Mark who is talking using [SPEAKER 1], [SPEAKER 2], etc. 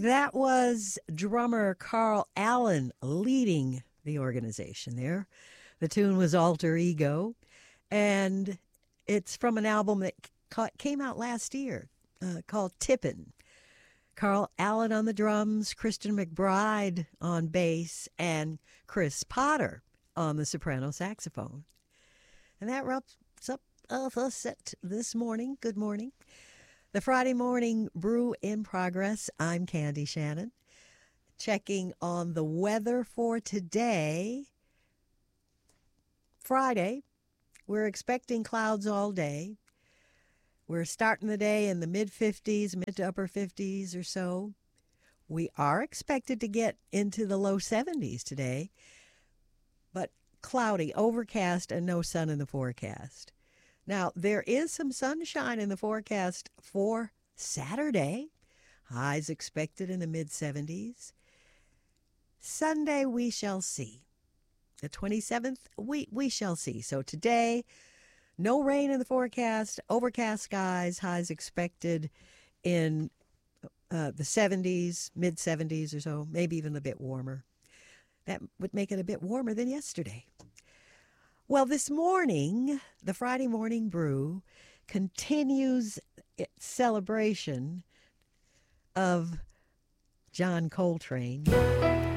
[SPEAKER 1] That was drummer Carl Allen leading the organization there. The tune was Alter Ego, and it's from an album that came out last year called Tippin'. Carl Allen on the drums, Christian McBride on bass, and Chris Potter on the soprano saxophone. And that wraps up the set this morning. Good morning. The Friday Morning Brew in progress. I'm Candy Shannon. Checking on the weather for today. Friday, we're expecting clouds all day. We're starting the day in the mid-50s, mid to upper 50s or so. We are expected to get into the low 70s today, but cloudy, overcast, and no sun in the forecast. Now, there is some sunshine in the forecast for Saturday. Highs expected in the mid-70s. Sunday, we shall see. The 27th, we shall see. So today, no rain in the forecast, overcast skies, highs expected in the 70s, mid-70s or so, maybe even a bit warmer. That would make it a bit warmer than yesterday. Well, this morning, the Friday Morning Brew continues its celebration of John Coltrane.